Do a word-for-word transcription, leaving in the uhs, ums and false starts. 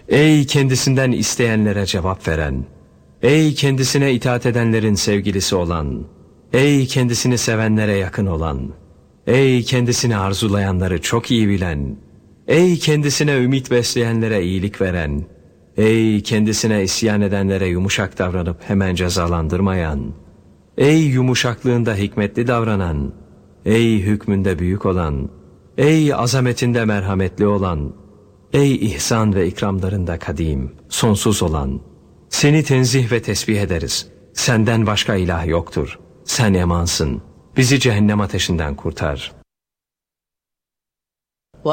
Ey kendisinden isteyenlere cevap veren, ey kendisine itaat edenlerin sevgilisi olan, ey kendisini sevenlere yakın olan, ey kendisini arzulayanları çok iyi bilen, ey kendisine ümit besleyenlere iyilik veren, ey kendisine isyan edenlere yumuşak davranıp hemen cezalandırmayan, ey yumuşaklığında hikmetli davranan, ey hükmünde büyük olan, ey azametinde merhametli olan, ey ihsan ve ikramlarında kadim, sonsuz olan, seni tenzih ve tesbih ederiz. Senden başka ilah yoktur. Sen emansın. Bizi cehennem ateşinden kurtar.